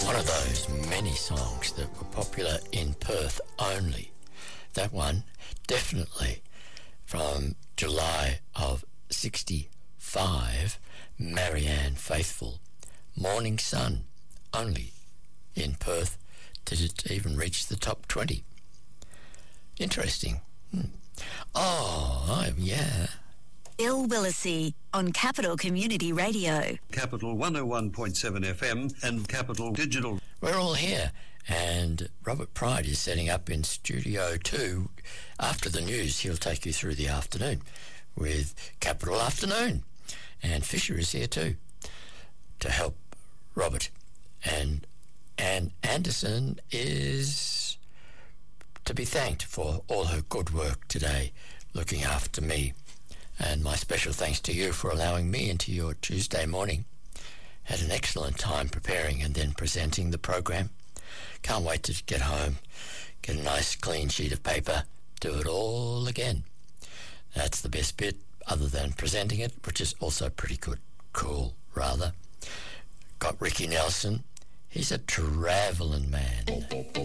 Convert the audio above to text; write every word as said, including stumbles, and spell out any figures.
One of those many songs that were popular in Perth only. That one, definitely from July of sixty-five, Marianne Faithfull. Morning Sun, only in Perth did it even reach the top twenty. Interesting. Hmm. Oh, yeah. Bill Willisey on Capital Community Radio. Capital one oh one point seven F M and Capital Digital. We're all here, and Robert Pride is setting up in Studio two. After the news, he'll take you through the afternoon with Capital Afternoon. And Fisher is here too to help Robert. And Anne Anderson is to be thanked for all her good work today, looking after me. And my special thanks to you for allowing me into your Tuesday morning. Had an excellent time preparing and then presenting the program. Can't wait to get home, get a nice clean sheet of paper, do it all again. That's the best bit, other than presenting it, which is also pretty good, cool, rather. Got Ricky Nelson. He's a travelling man.